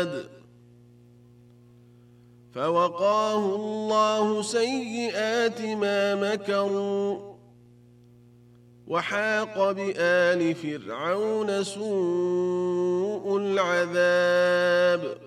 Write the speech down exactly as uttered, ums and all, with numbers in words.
عاد فوقاه الله سيئات ما مكروا وحاق بآل فرعون سوء العذاب